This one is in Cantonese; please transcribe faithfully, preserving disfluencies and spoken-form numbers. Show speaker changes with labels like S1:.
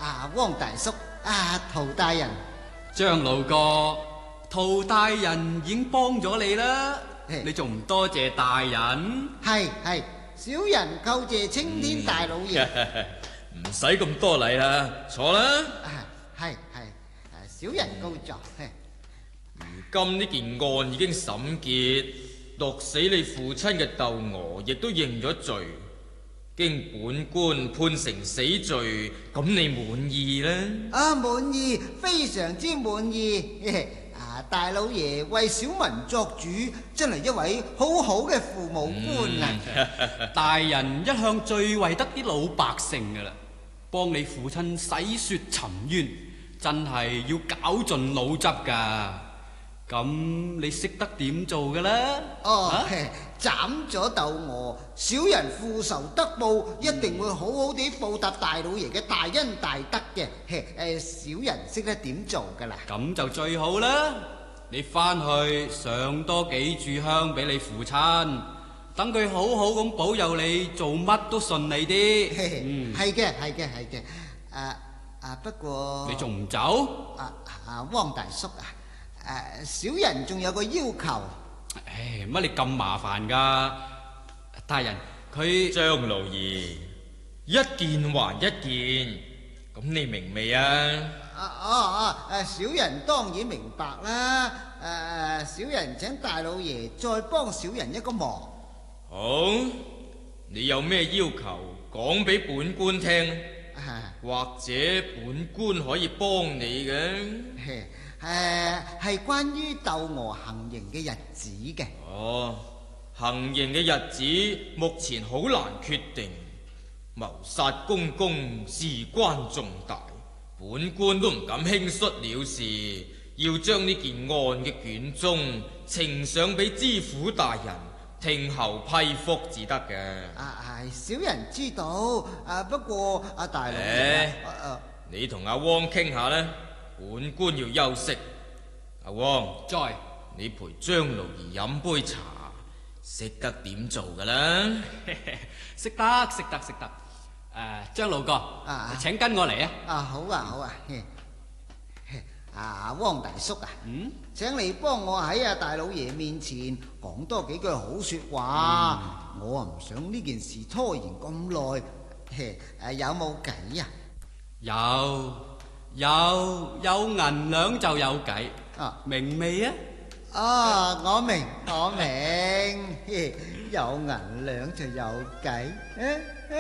S1: 啊，汪大叔，啊，陶大人，
S2: 張老哥，陶大人已經幫咗你啦，你仲唔多謝大人？
S1: 係係，小人叩謝青天大老爺。
S3: 唔使咁多禮啦，坐啦。
S1: 係係，小人告狀。
S3: 如今呢件案已經審結，毒死你父親嘅竇娥亦都認咗罪，經本官判成死罪，咁你滿意呢？
S1: 啊，滿意，非常之滿意。啊，大老爺為小民作主，真係一位好好嘅父母官啊！
S2: 嗯、大人一向最為得啲老百姓噶啦，幫你父親洗雪沉冤，真係要絞盡腦汁噶。咁你識得點做噶啦？
S1: 哦，啊、斬咗竇娥，小人父仇得報，一定會好好地報答大老爺嘅大恩大德嘅。誒，小人識得點做噶啦。
S2: 咁就最好啦！你翻去上多幾炷香俾你父親，等佢好好咁保佑你，做乜都順利啲。
S1: 嗯，係嘅，係嘅，係嘅。啊啊，不過
S2: 你仲唔走？
S1: 啊啊，汪大叔啊！誒，小人仲有個要求。
S2: 唉，乜你咁麻煩噶？大人，佢
S3: 張老爺一件還一件，咁你明未啊？
S1: 啊啊啊！誒，小人當然明白啦。誒，小人請大老爺再幫小人一個忙。
S3: 好，你有咩要求講俾本官聽，
S1: 啊、
S3: 或者本官可以幫你嘅。
S1: 誒，係關於竇娥行刑嘅日子嘅。
S3: 哦，行刑嘅日子目前好難決定，謀殺公公事關重大，本官都唔敢輕率了事，要將呢件案嘅卷宗呈上俾知府大人聽候批覆至得嘅。
S1: 啊，係小人知道。啊，不過阿大老爺，
S3: 你同阿汪傾下啦。本官要休息，阿汪，
S2: 在，
S3: 你陪張老爺飲杯茶，識得點做噶啦？
S2: 識得識得識得。誒，張老哥，啊，請跟我嚟啊！
S1: 啊，好啊好啊。啊，汪大叔啊，嗯，請你幫我喺阿大老爺面前講多幾句好說話。嗯、我啊唔想呢件事拖延咁耐。誒，有冇計啊？
S2: 有。有有銀兩就有計，啊，明未啊？
S1: 啊，我明我明，有銀兩就有計。